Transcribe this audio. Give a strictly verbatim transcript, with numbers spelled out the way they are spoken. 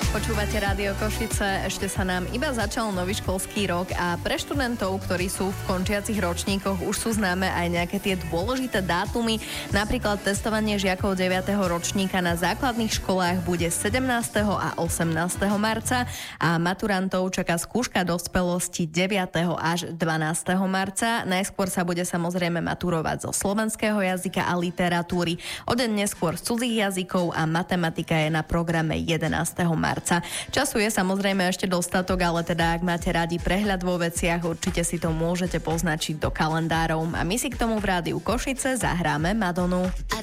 Počúvate Rádio Košice, ešte sa nám iba začal nový školský rok a pre študentov, ktorí sú v končiacich ročníkoch, už sú známe aj nejaké tie dôležité dátumy. Napríklad testovanie žiakov deviateho ročníka na základných školách bude sedemnásteho a osemnásteho marca a maturantov čaká skúška dospelosti deviateho až dvanásteho marca. Najskôr sa bude samozrejme maturovať zo slovenského jazyka a literatúry, o deň neskôr z cudzích jazykov a matematika je na programe jedenásteho marca. Času je samozrejme ešte dostatok, ale teda ak máte radi prehľad vo veciach, určite si to môžete poznačiť do kalendárov. A my si k tomu v Rádiu Košice zahráme Madonu.